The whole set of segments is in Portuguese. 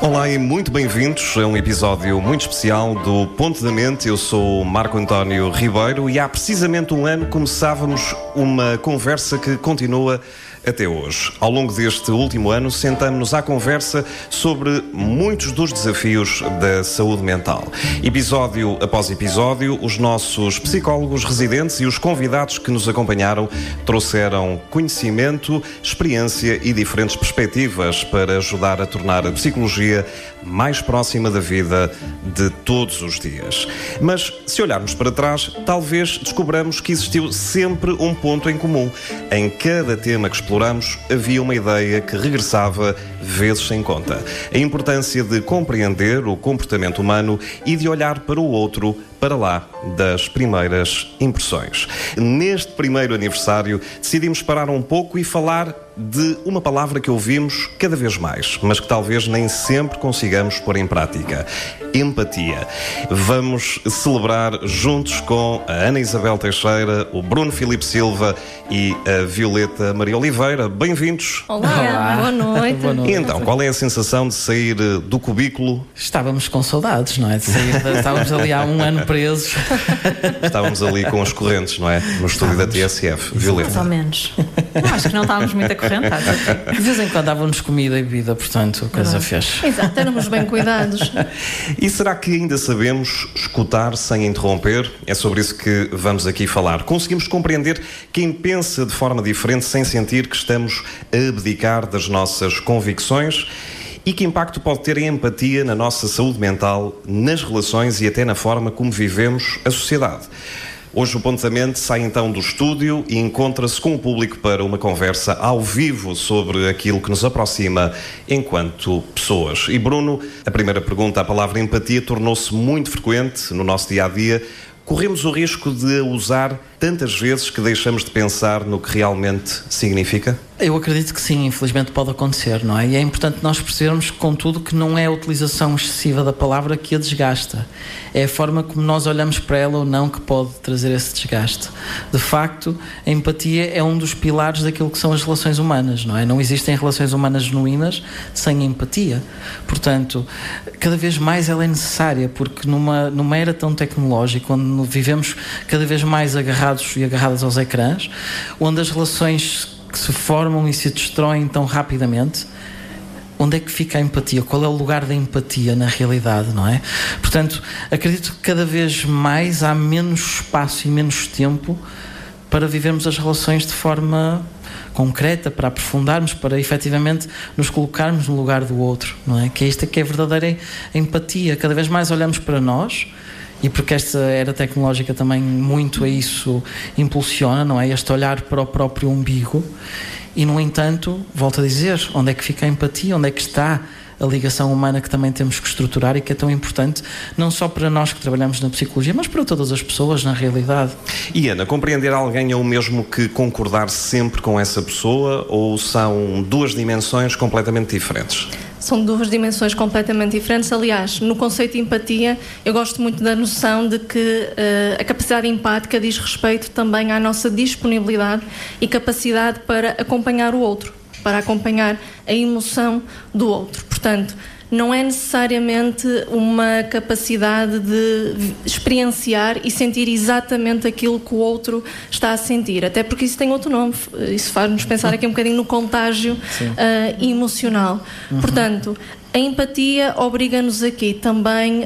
Olá e muito bem-vindos a um episódio muito especial do Ponto da Mente. Eu sou o Marco António Ribeiro e há precisamente um ano começávamos uma conversa que continua até hoje. Ao longo deste último ano, sentamos-nos à conversa sobre muitos dos desafios da saúde mental. Episódio após episódio, os nossos psicólogos residentes e os convidados que nos acompanharam trouxeram conhecimento, experiência e diferentes perspectivas para ajudar a tornar a psicologia mais próxima da vida de todos os dias. Mas, se olharmos para trás, talvez descobramos que existiu sempre um ponto em comum. Em cada tema que exploramos, havia uma ideia que regressava vezes sem conta. A importância de compreender o comportamento humano e de olhar para o outro para lá das primeiras impressões. Neste primeiro aniversário, decidimos parar um pouco e falar de uma palavra que ouvimos cada vez mais, mas que talvez nem sempre consigamos pôr em prática: empatia. Vamos celebrar juntos com a Ana Isabel Teixeira, o Bruno Filipe Silva e a Violeta Maria Oliveira. Bem-vindos. Olá. Boa noite. Boa noite. E então, qual é a sensação de sair do cubículo? Estávamos com saudades, não é? Estávamos ali há um ano presos. Estávamos ali com as correntes, não é? No estúdio da TSF. Violeta. Mais ou menos. Não, acho que não estávamos muito acorrentados. De vez em quando dávamos comida e bebida, portanto, a coisa fez. Exato, éramos bem cuidados. E será que ainda sabemos escutar sem interromper? É sobre isso que vamos aqui falar. Conseguimos compreender quem pensa de forma diferente sem sentir que estamos a abdicar das nossas convicções? E que impacto pode ter a empatia na nossa saúde mental, nas relações e até na forma como vivemos a sociedade? Hoje o Ponto da Mente sai então do estúdio e encontra-se com o público para uma conversa ao vivo sobre aquilo que nos aproxima enquanto pessoas. E Bruno, a primeira pergunta, a palavra empatia tornou-se muito frequente no nosso dia-a-dia. Corremos o risco de a usar tantas vezes que deixamos de pensar no que realmente significa? Eu acredito que sim, infelizmente pode acontecer, não é? E é importante nós percebermos, contudo, que não é a utilização excessiva da palavra que a desgasta. É a forma como nós olhamos para ela ou não que pode trazer esse desgaste. De facto, a empatia é um dos pilares daquilo que são as relações humanas, não é? Não existem relações humanas genuínas sem empatia. Portanto, cada vez mais ela é necessária, porque numa era tão tecnológica, onde vivemos cada vez mais agarrados e agarradas aos ecrãs, onde as relações que se formam e se destroem tão rapidamente, onde é que fica a empatia? Qual é o lugar da empatia na realidade, não é? Portanto, acredito que cada vez mais há menos espaço e menos tempo para vivermos as relações de forma concreta, para aprofundarmos, para efetivamente nos colocarmos no lugar do outro, não é? Que é isto que é a verdadeira empatia. Cada vez mais olhamos para nós, e porque esta era tecnológica também muito a isso impulsiona, não é? Este olhar para o próprio umbigo. E, no entanto, volto a dizer, onde é que fica a empatia? Onde é que está a ligação humana que também temos que estruturar e que é tão importante, não só para nós que trabalhamos na psicologia, mas para todas as pessoas, na realidade. E, Ana, compreender alguém é o mesmo que concordar sempre com essa pessoa, ou são duas dimensões completamente diferentes? São duas dimensões completamente diferentes. Aliás, no conceito de empatia, eu gosto muito da noção de que a capacidade empática diz respeito também à nossa disponibilidade e capacidade para acompanhar o outro, para acompanhar a emoção do outro. Portanto, não é necessariamente uma capacidade de experienciar e sentir exatamente aquilo que o outro está a sentir, até porque isso tem outro nome, isso faz-nos pensar aqui um bocadinho no contágio emocional. Portanto, a empatia obriga-nos aqui também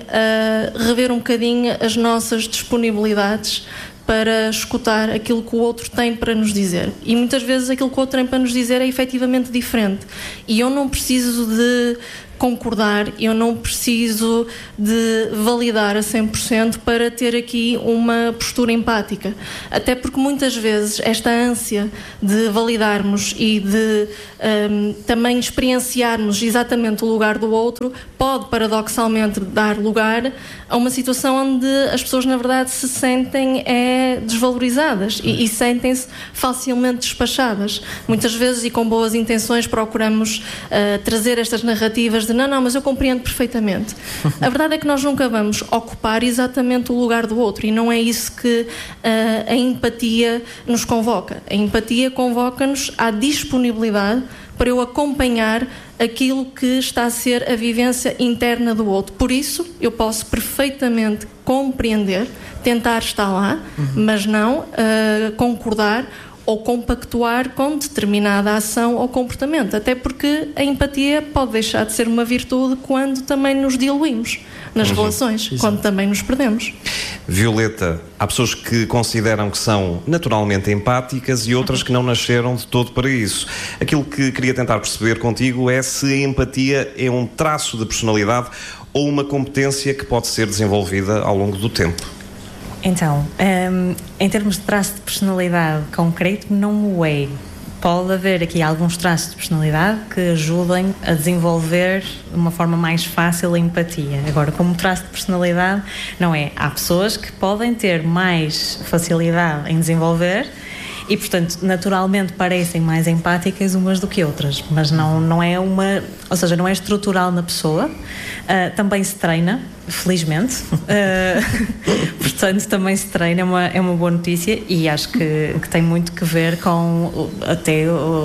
a rever um bocadinho as nossas disponibilidades para escutar aquilo que o outro tem para nos dizer. E muitas vezes aquilo que o outro tem para nos dizer é efetivamente diferente. E eu não preciso de concordar, eu não preciso de validar a 100% para ter aqui uma postura empática. Até porque muitas vezes esta ânsia de validarmos e de também experienciarmos exatamente o lugar do outro pode paradoxalmente dar lugar a uma situação onde as pessoas na verdade se sentem desvalorizadas e sentem-se facilmente despachadas. Muitas vezes, e com boas intenções, procuramos trazer estas narrativas de não, mas eu compreendo perfeitamente. A verdade é que nós nunca vamos ocupar exatamente o lugar do outro e não é isso que a empatia nos convoca. A empatia convoca-nos à disponibilidade para eu acompanhar aquilo que está a ser a vivência interna do outro. Por isso, eu posso perfeitamente compreender, tentar estar lá, mas não concordar ou compactuar com determinada ação ou comportamento, até porque a empatia pode deixar de ser uma virtude quando também nos diluímos nas relações, quando também nos perdemos. Violeta, há pessoas que consideram que são naturalmente empáticas e outras que não nasceram de todo para isso. Aquilo que queria tentar perceber contigo é se a empatia é um traço de personalidade ou uma competência que pode ser desenvolvida ao longo do tempo. Então, em termos de traço de personalidade concreto, não o é. Pode haver aqui alguns traços de personalidade que ajudem a desenvolver de uma forma mais fácil a empatia. Agora, como traço de personalidade, não é. Há pessoas que podem ter mais facilidade em desenvolver e, portanto, naturalmente parecem mais empáticas umas do que outras, mas não é uma... Ou seja, não é estrutural na pessoa. Também se treina, felizmente. Portanto, também se treina, é uma boa notícia e acho que tem muito que ver com até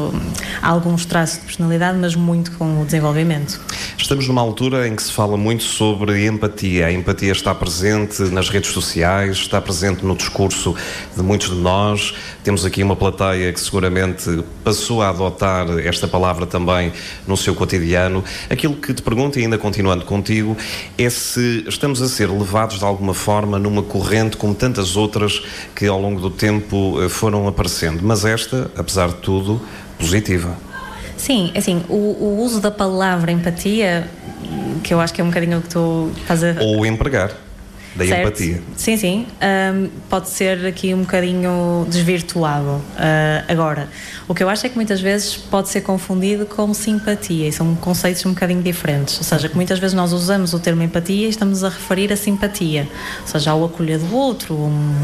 alguns traços de personalidade, mas muito com o desenvolvimento. Estamos numa altura em que se fala muito sobre empatia. A empatia está presente nas redes sociais, está presente no discurso de muitos de nós. Temos aqui uma plateia que seguramente passou a adotar esta palavra também no seu cotidiano. Aquilo que te pergunto, e ainda continuando contigo, é se estamos a ser levados de alguma forma numa corrente como tantas outras que ao longo do tempo foram aparecendo. Mas esta, apesar de tudo, positiva. Sim, assim, o uso da palavra empatia, que eu acho que é um bocadinho o que tu estás a... Ou empregar, da certo. empatia. Sim, pode ser aqui um bocadinho desvirtuado. Agora, o que eu acho é que muitas vezes pode ser confundido com simpatia, e são conceitos um bocadinho diferentes. Ou seja, que muitas vezes nós usamos o termo empatia e estamos a referir a simpatia, ou seja, ao acolher do outro,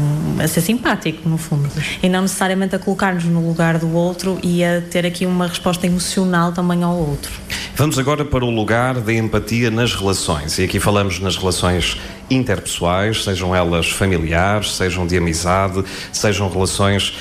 a ser simpático, no fundo, e não necessariamente a colocar-nos no lugar do outro e a ter aqui uma resposta emocional também ao outro. Vamos agora para o lugar da empatia nas relações, e aqui falamos nas relações interpessoais, sejam elas familiares, sejam de amizade, sejam relações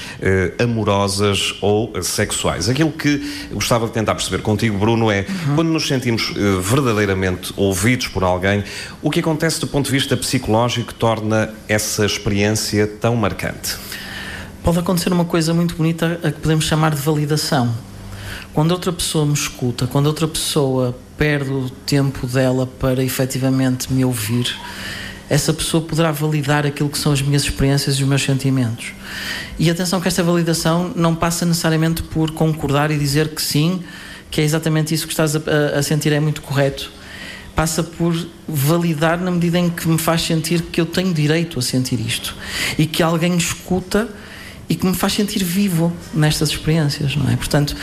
amorosas ou sexuais. Aquilo que gostava de tentar perceber contigo, Bruno, é quando nos sentimos verdadeiramente ouvidos por alguém, o que acontece do ponto de vista psicológico que torna essa experiência tão marcante? Pode acontecer uma coisa muito bonita a que podemos chamar de validação. Quando outra pessoa me escuta, quando outra pessoa perde o tempo dela para efetivamente me ouvir, essa pessoa poderá validar aquilo que são as minhas experiências e os meus sentimentos. E atenção que esta validação não passa necessariamente por concordar e dizer que sim, que é exatamente isso que estás a sentir, é muito correto. Passa por validar na medida em que me faz sentir que eu tenho direito a sentir isto e que alguém escuta e que me faz sentir vivo nestas experiências, não é? Portanto,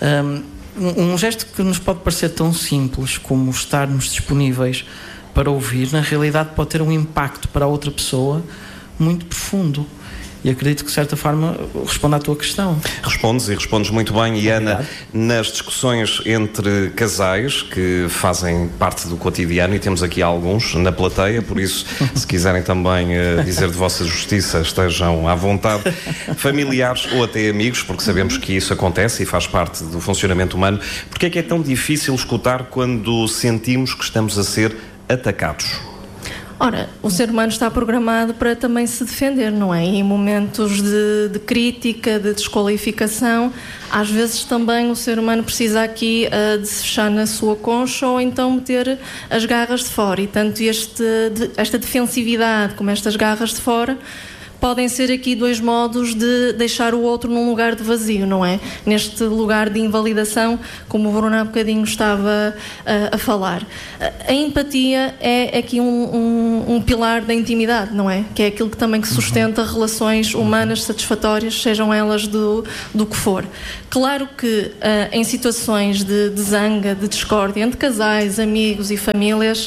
um gesto que nos pode parecer tão simples como estarmos disponíveis para ouvir, na realidade pode ter um impacto para a outra pessoa muito profundo. E acredito que, de certa forma, responda à tua questão. Respondes muito bem. E, Ana, nas discussões entre casais que fazem parte do cotidiano, e temos aqui alguns na plateia, por isso, se quiserem também dizer de vossa justiça, estejam à vontade, familiares ou até amigos, porque sabemos que isso acontece e faz parte do funcionamento humano. Porque é que é tão difícil escutar quando sentimos que estamos a ser atacados? Ora, o ser humano está programado para também se defender, não é? E em momentos de crítica, de desqualificação, às vezes também o ser humano precisa aqui de se fechar na sua concha ou então meter as garras de fora. E tanto esta defensividade como estas garras de fora podem ser aqui dois modos de deixar o outro num lugar de vazio, não é? Neste lugar de invalidação, como o Bruno há bocadinho estava a falar. A empatia é aqui um pilar da intimidade, não é? Que é aquilo que também que sustenta relações humanas satisfatórias, sejam elas do que for. Claro que em situações de zanga, de discórdia entre casais, amigos e famílias,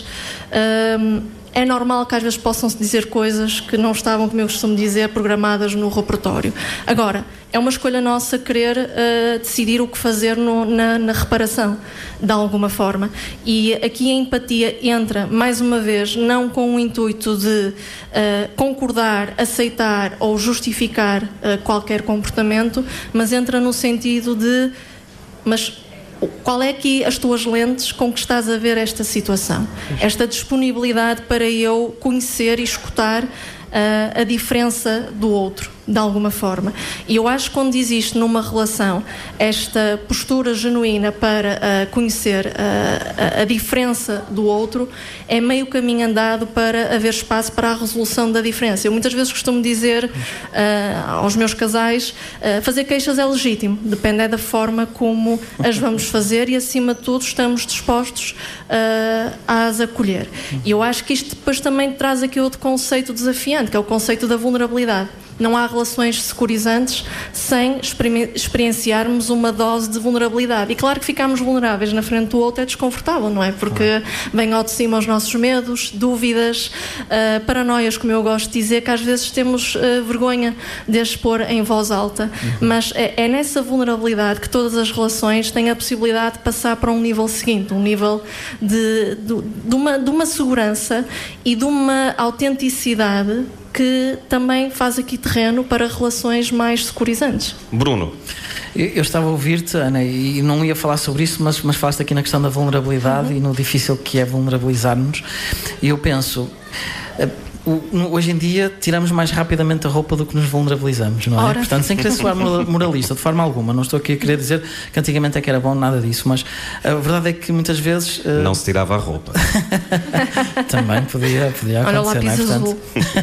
é normal que às vezes possam-se dizer coisas que não estavam, como eu costumo dizer, programadas no repertório. Agora, é uma escolha nossa querer decidir o que fazer na reparação, de alguma forma. E aqui a empatia entra, mais uma vez, não com o intuito de concordar, aceitar ou justificar qualquer comportamento, mas entra no sentido de... Mas qual é aqui as tuas lentes com que estás a ver esta situação? Esta disponibilidade para eu conhecer e escutar a diferença do outro, de alguma forma. E eu acho que quando existe numa relação esta postura genuína para conhecer a diferença do outro, é meio caminho andado para haver espaço para a resolução da diferença. Eu muitas vezes costumo dizer aos meus casais, fazer queixas é legítimo, depende da forma como as vamos fazer e, acima de tudo, estamos dispostos a as acolher. E eu acho que isto depois também traz aqui outro conceito desafiante, que é o conceito da vulnerabilidade. Não há relações securizantes sem experienciarmos uma dose de vulnerabilidade. E claro que ficamos vulneráveis na frente do outro é desconfortável, não é? Porque vem ao de cima os nossos medos, dúvidas, paranoias, como eu gosto de dizer, que às vezes temos vergonha de expor em voz alta. Mas é nessa vulnerabilidade que todas as relações têm a possibilidade de passar para um nível seguinte, um nível de uma segurança e de uma autenticidade que também faz aqui terreno para relações mais securizantes. Bruno. Eu estava a ouvir-te, Ana, e não ia falar sobre isso, mas falaste aqui na questão da vulnerabilidade e no difícil que é vulnerabilizar-nos. E eu penso, hoje em dia tiramos mais rapidamente a roupa do que nos vulnerabilizamos, não é? Ora. Portanto, sem querer soar moralista, de forma alguma, não estou aqui a querer dizer que antigamente é que era bom, nada disso, mas a verdade é que muitas vezes... Não se tirava a roupa. Também podia acontecer. Olha o lápis, não é? azul.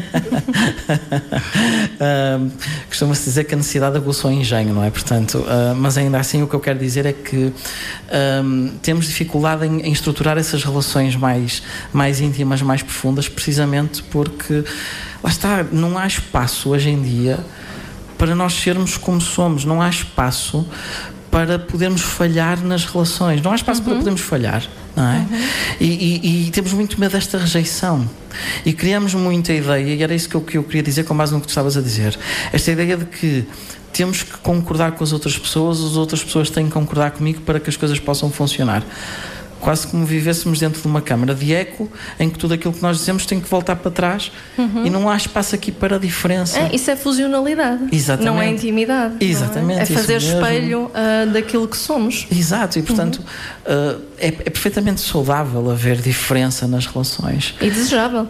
Costuma-se dizer que a necessidade aguçou o engenho, não é? Portanto, mas ainda assim o que eu quero dizer é que temos dificuldade em estruturar essas relações mais íntimas, mais profundas, precisamente porque, lá está, não há espaço hoje em dia para nós sermos como somos, não há espaço para podermos falhar nas relações, não há espaço para podermos falhar, não é? E temos muito medo desta rejeição e criamos muita ideia, e era isso que eu queria dizer com base no que tu estavas a dizer, esta ideia de que temos que concordar com as outras pessoas têm que concordar comigo para que as coisas possam funcionar. Quase como vivêssemos dentro de uma câmara de eco em que tudo aquilo que nós dizemos tem que voltar para trás e não há espaço aqui para a diferença. Isso é fusionalidade. Exatamente. Não é intimidade. Exatamente. É fazer espelho daquilo que somos. Exato, e portanto é perfeitamente saudável haver diferença nas relações. E desejável.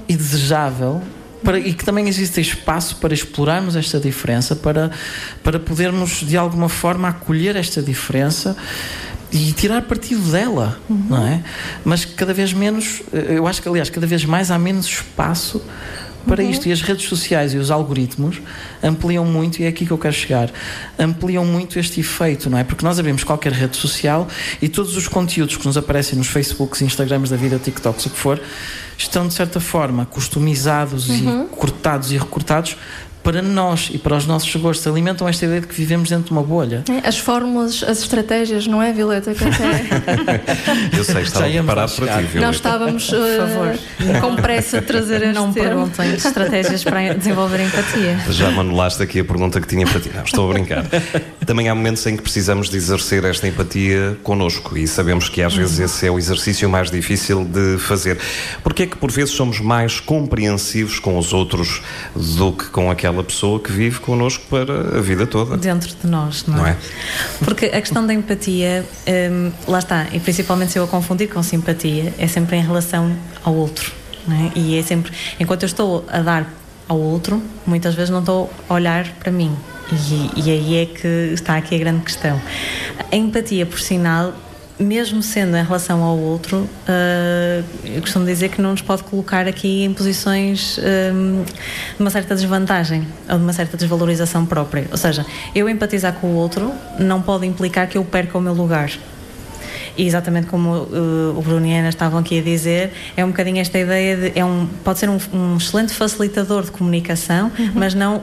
E que também existe espaço para explorarmos esta diferença, para podermos de alguma forma acolher esta diferença e tirar partido dela, não é? Mas cada vez menos, eu acho que aliás cada vez mais há menos espaço para isto, e as redes sociais e os algoritmos ampliam muito, e é aqui que eu quero chegar, ampliam muito este efeito, não é? Porque nós abrimos qualquer rede social e todos os conteúdos que nos aparecem nos Facebooks, Instagrams da vida, TikToks, o que for, estão de certa forma customizados e cortados e recortados para nós e para os nossos gostos. Alimentam esta ideia de que vivemos dentro de uma bolha. As fórmulas, as estratégias, não é, Violeta? Que até... Eu sei, estava preparado para ti, Violeta. Nós estávamos com pressa de trazer este Não me perguntem estratégias para desenvolver empatia. Já me anulaste aqui a pergunta que tinha para ti. Não, estou a brincar. Também há momentos em que precisamos de exercer esta empatia connosco, e sabemos que às vezes esse é o exercício mais difícil de fazer. Porque é que por vezes somos mais compreensivos com os outros do que com aquela pessoa que vive connosco para a vida toda? Dentro de nós, não é? Porque a questão da empatia, lá está, e principalmente se eu a confundir com simpatia, é sempre em relação ao outro, não é? E é sempre, enquanto eu estou a dar ao outro, muitas vezes não estou a olhar para mim. E aí é que está aqui a grande questão. A empatia, por sinal, mesmo sendo em relação ao outro, eu costumo dizer que não nos pode colocar aqui em posições de uma certa desvantagem ou de uma certa desvalorização própria. Ou seja, eu empatizar com o outro não pode implicar que eu perca o meu lugar. E exatamente como o Bruno e a Ana estavam aqui a dizer, é um bocadinho esta ideia de... pode ser um excelente facilitador de comunicação, mas não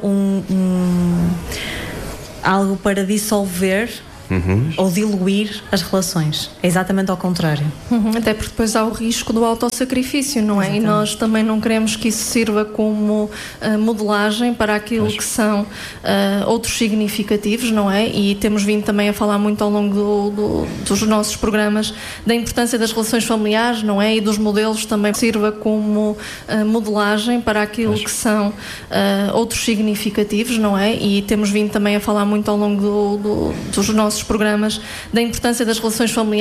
algo para dissolver ou diluir as relações. É exatamente ao contrário. Até porque depois há o risco do autossacrifício, não é? Exatamente. E nós também não queremos que isso sirva como modelagem para aquilo que são outros significativos, não é? E temos vindo também a falar muito ao longo dos nossos programas da importância das relações familiares, não é? E dos modelos também que sirva como modelagem para aquilo que são outros significativos, não é? E temos vindo também a falar muito ao longo dos nossos nossos programas da importância das relações familiares